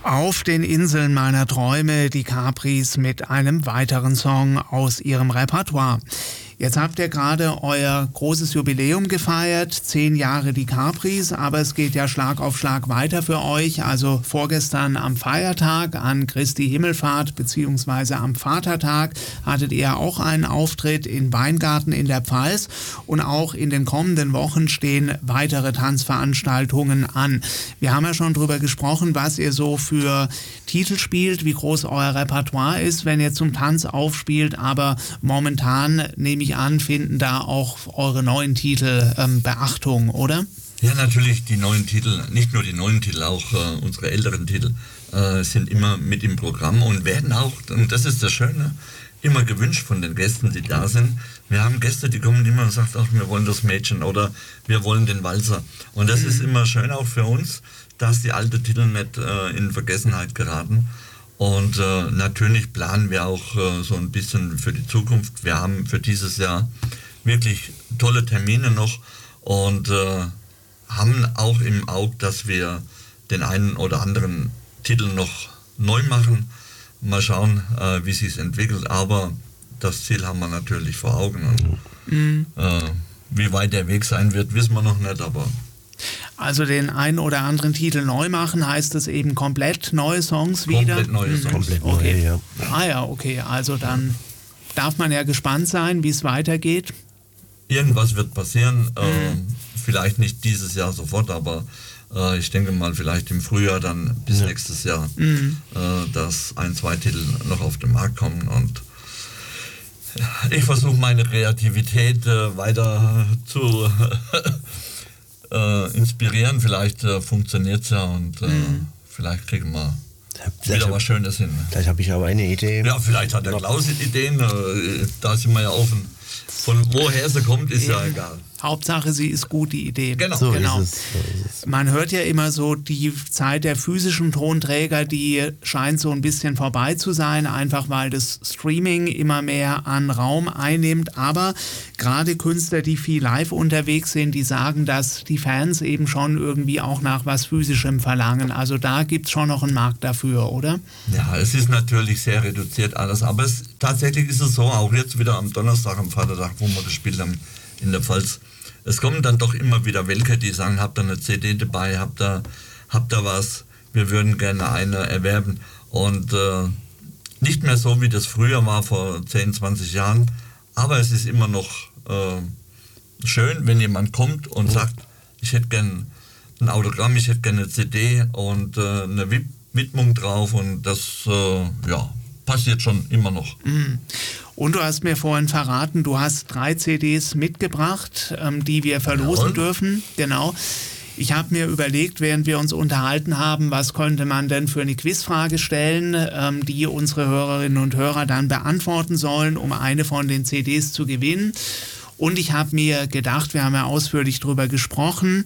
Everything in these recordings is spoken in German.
Auf den Inseln meiner Träume, die Capris mit einem weiteren Song aus ihrem Repertoire. Jetzt habt ihr gerade euer großes Jubiläum gefeiert, 10 Jahre die Capris, aber es geht ja Schlag auf Schlag weiter für euch. Also vorgestern am Feiertag an Christi Himmelfahrt bzw. am Vatertag hattet ihr auch einen Auftritt in Weingarten in der Pfalz und auch in den kommenden Wochen stehen weitere Tanzveranstaltungen an. Wir haben ja schon drüber gesprochen, was ihr so für Titel spielt, wie groß euer Repertoire ist, wenn ihr zum Tanz aufspielt, aber momentan nehme ich an, finden da auch eure neuen Titel Beachtung, oder? Ja, natürlich die neuen Titel, nicht nur die neuen Titel, auch unsere älteren Titel sind immer mit im Programm und werden auch, und das ist das Schöne, immer gewünscht von den Gästen, die da sind. Wir haben Gäste, die kommen immer und sagen, ach, wir wollen das Mädchen oder wir wollen den Walzer. Und das ist immer schön auch für uns, dass die alten Titel nicht in Vergessenheit geraten. Und natürlich planen wir auch so ein bisschen für die Zukunft. Wir haben für dieses Jahr wirklich tolle Termine noch und haben auch im Auge, dass wir den einen oder anderen Titel noch neu machen. Mal schauen, wie es sich entwickelt. Aber das Ziel haben wir natürlich vor Augen. Und, wie weit der Weg sein wird, wissen wir noch nicht, aber... Also den einen oder anderen Titel neu machen, heißt es eben komplett neue Songs wieder? Komplett neue Songs. Komplett okay. neue, ja. Ah ja, okay. Also dann darf man ja gespannt sein, wie es weitergeht. Irgendwas wird passieren. Vielleicht nicht dieses Jahr sofort, aber ich denke mal vielleicht im Frühjahr dann bis nächstes Jahr, dass 1, 2 Titel noch auf den Markt kommen und ich versuche meine Kreativität weiter zu inspirieren, vielleicht funktioniert es ja und vielleicht kriegen wir wieder was Schönes hin. Vielleicht habe ich aber eine Idee. Ja, vielleicht hat der Klaus Ideen, da sind wir ja offen. Von woher sie kommt, ist ja egal. Hauptsache, sie ist gut, die Idee. Genau. So genau. ist es. Man hört ja immer so, die Zeit der physischen Tonträger, die scheint so ein bisschen vorbei zu sein, einfach weil das Streaming immer mehr an Raum einnimmt. Aber gerade Künstler, die viel live unterwegs sind, die sagen, dass die Fans eben schon irgendwie auch nach was Physischem verlangen. Also da gibt es schon noch einen Markt dafür, oder? Ja, es ist natürlich sehr reduziert alles, aber tatsächlich ist es so, auch jetzt wieder am Donnerstag, am Vatertag, wo wir gespielt haben in der Pfalz, es kommen dann doch immer wieder welche, die sagen, habt ihr eine CD dabei, habt ihr was, wir würden gerne eine erwerben. Und nicht mehr so, wie das früher war, vor 10, 20 Jahren, aber es ist immer noch schön, wenn jemand kommt und sagt, ich hätte gerne ein Autogramm, ich hätte gerne eine CD und eine Widmung drauf und das passiert schon immer noch. Und du hast mir vorhin verraten, du hast 3 CDs mitgebracht, die wir verlosen dürfen. Genau. Ich habe mir überlegt, während wir uns unterhalten haben, was könnte man denn für eine Quizfrage stellen, die unsere Hörerinnen und Hörer dann beantworten sollen, um eine von den CDs zu gewinnen. Und ich habe mir gedacht, wir haben ja ausführlich drüber gesprochen,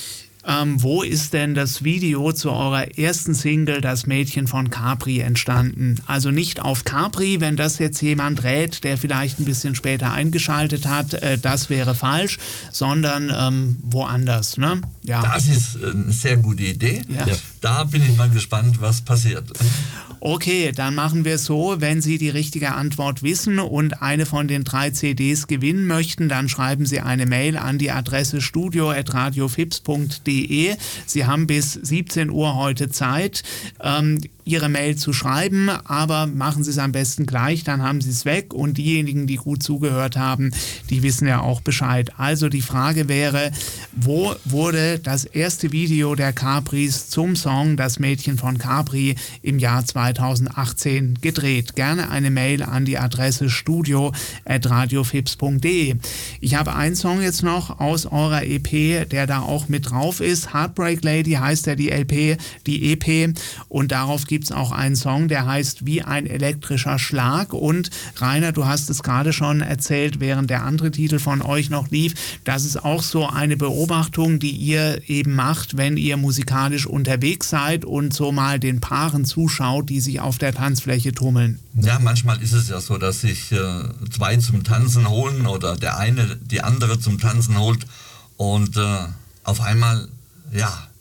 wo ist denn das Video zu eurer ersten Single, Das Mädchen von Capri, entstanden? Also nicht auf Capri, wenn das jetzt jemand rät, der vielleicht ein bisschen später eingeschaltet hat, das wäre falsch, sondern woanders. Ne? Ja. Das ist eine sehr gute Idee. Ja. Da bin ich mal gespannt, was passiert. Okay, dann machen wir es so, wenn Sie die richtige Antwort wissen und eine von den 3 CDs gewinnen möchten, dann schreiben Sie eine Mail an die Adresse studio@radiofips.de. Sie haben bis 17 Uhr heute Zeit, Ihre Mail zu schreiben, aber machen Sie es am besten gleich, dann haben Sie es weg und diejenigen, die gut zugehört haben, die wissen ja auch Bescheid. Also die Frage wäre, wo wurde das erste Video der Capris zum Song Das Mädchen von Capri im Jahr 2018 gedreht? Gerne eine Mail an die Adresse studio@radiofips.de. Ich habe einen Song jetzt noch aus eurer EP, der da auch mit drauf ist. Heartbreak Lady heißt ja die EP und darauf gibt es auch einen Song, der heißt Wie ein elektrischer Schlag. Und Rainer, du hast es gerade schon erzählt, während der andere Titel von euch noch lief, das ist auch so eine Beobachtung, die ihr eben macht, wenn ihr musikalisch unterwegs seid und so mal den Paaren zuschaut, die sich auf der Tanzfläche tummeln. Ja, manchmal ist es ja so, dass sich 2 zum Tanzen holen oder der eine die andere zum Tanzen holt und auf einmal, ja,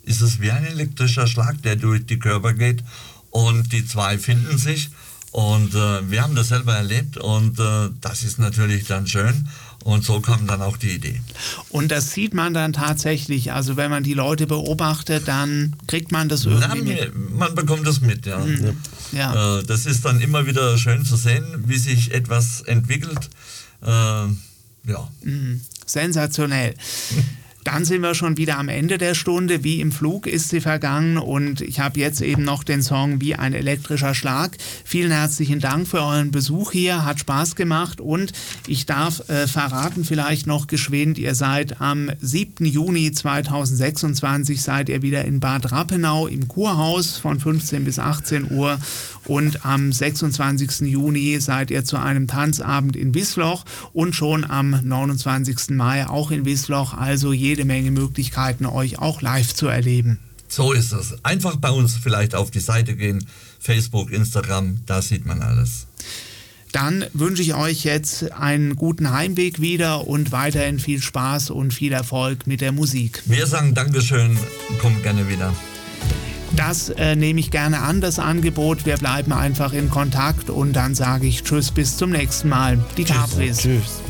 ist es wie ein elektrischer Schlag, der durch die Körper geht und die zwei finden sich und wir haben das selber erlebt und das ist natürlich dann schön. Und so kam dann auch die Idee. Und das sieht man dann tatsächlich, also wenn man die Leute beobachtet, dann kriegt man das irgendwie mit. Man bekommt das mit, ja. Ja. Das ist dann immer wieder schön zu sehen, wie sich etwas entwickelt. Ja. Sensationell. Dann sind wir schon wieder am Ende der Stunde. Wie im Flug ist sie vergangen und ich habe jetzt eben noch den Song Wie ein elektrischer Schlag. Vielen herzlichen Dank für euren Besuch hier, hat Spaß gemacht und ich darf verraten vielleicht noch geschwind, ihr seid am 7. Juni 2026 seid ihr wieder in Bad Rappenau im Kurhaus von 15 bis 18 Uhr und am 26. Juni seid ihr zu einem Tanzabend in Wiesloch und schon am 29. Mai auch in Wiesloch, also jede Menge Möglichkeiten, euch auch live zu erleben. So ist es. Einfach bei uns vielleicht auf die Seite gehen, Facebook, Instagram, da sieht man alles. Dann wünsche ich euch jetzt einen guten Heimweg wieder und weiterhin viel Spaß und viel Erfolg mit der Musik. Wir sagen Dankeschön, kommt gerne wieder. Das nehme ich gerne an, das Angebot. Wir bleiben einfach in Kontakt und dann sage ich Tschüss, bis zum nächsten Mal. Die Capris. Tschüss.